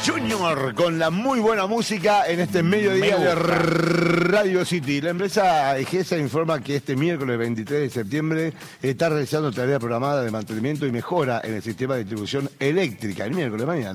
Junior con la muy buena música en este mediodía de Radio City. La empresa EGESA informa que este miércoles 23 de septiembre está realizando tarea programada de mantenimiento y mejora en el sistema de distribución eléctrica. El miércoles mañana.